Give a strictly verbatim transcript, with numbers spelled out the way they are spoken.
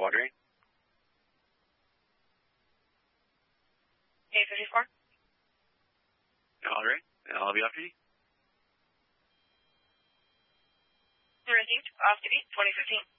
watering. A fifty-four. All right. I'll be after you. Received. Off duty, twenty fifteen.